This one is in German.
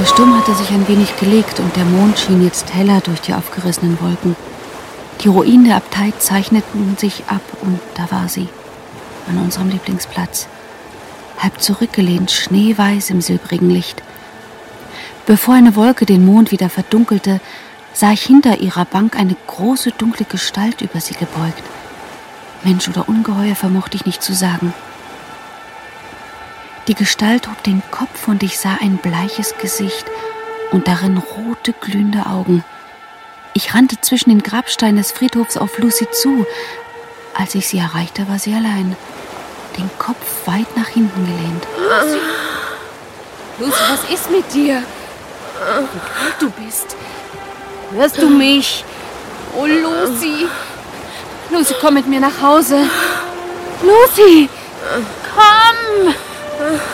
Der Sturm hatte sich ein wenig gelegt und der Mond schien jetzt heller durch die aufgerissenen Wolken. Die Ruinen der Abtei zeichneten sich ab und da war sie, an unserem Lieblingsplatz. Halb zurückgelehnt, schneeweiß im silbrigen Licht. Bevor eine Wolke den Mond wieder verdunkelte, sah ich hinter ihrer Bank eine große, dunkle Gestalt über sie gebeugt. Mensch oder Ungeheuer vermochte ich nicht zu sagen. Die Gestalt hob den Kopf und ich sah ein bleiches Gesicht und darin rote, glühende Augen. Ich rannte zwischen den Grabsteinen des Friedhofs auf Lucy zu. Als ich sie erreichte, war sie allein, den Kopf weit nach hinten gelehnt. Lucy, was ist mit dir? Wie kalt du bist. Hörst du mich? Oh, Lucy. Lucy, komm mit mir nach Hause. Lucy, komm!